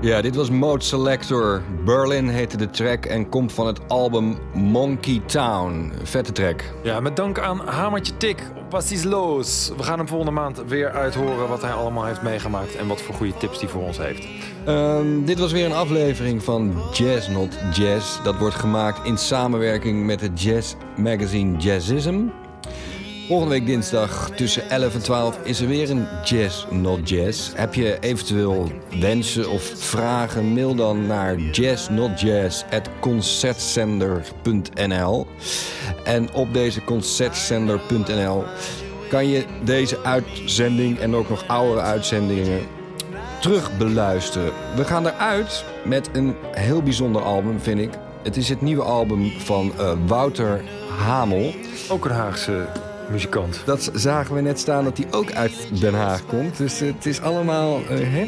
Ja, dit was Mode Selector. Berlin heette de track en komt van het album Monkey Town. Vette track. Ja, met dank aan Hamertje Tik. Wat is los? We gaan hem volgende maand weer uithoren wat hij allemaal heeft meegemaakt en wat voor goede tips hij voor ons heeft. Dit was weer een aflevering van Jazz Not Jazz. Dat wordt gemaakt in samenwerking met het jazz magazine Jazzism. Volgende week dinsdag tussen 11 en 12 is er weer een Jazz Not Jazz. Heb je eventueel wensen of vragen? Mail dan naar jazznotjazz@concertzender.nl. En op deze concertzender.nl kan je deze uitzending en ook nog oudere uitzendingen terug beluisteren. We gaan eruit met een heel bijzonder album, vind ik. Het is het nieuwe album van Wouter Hamel. Ook een Haagse muzikant. Dat zagen we net staan dat hij ook uit Den Haag komt. Dus het is allemaal...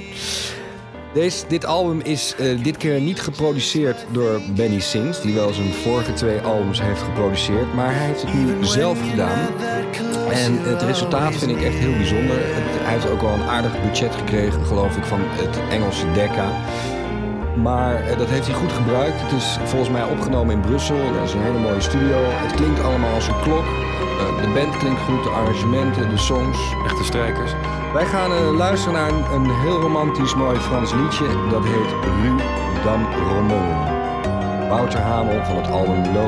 Dit album is dit keer niet geproduceerd door Benny Sings, die wel zijn vorige 2 albums heeft geproduceerd. Maar hij heeft het nu zelf gedaan. En het resultaat vind ik echt heel bijzonder. Hij heeft ook wel een aardig budget gekregen, geloof ik, van het Engelse Decca. Maar dat heeft hij goed gebruikt. Het is volgens mij opgenomen in Brussel. Dat is een hele mooie studio. Het klinkt allemaal als een klok. De band klinkt goed, de arrangementen, de songs. Echte strijkers. Wij gaan luisteren naar een heel romantisch mooi Frans liedje. Dat heet Rue d'Amromont. Wouter Hamel van het album Low